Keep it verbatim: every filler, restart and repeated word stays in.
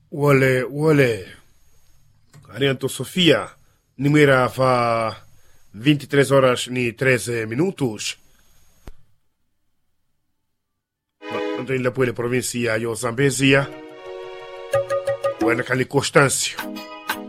Wole, wole. Arianto Sofia, numera fa vinte e três horas e treze minutos. Andrei la pole provincia yo Zambezia. Buena Cali Constâncio.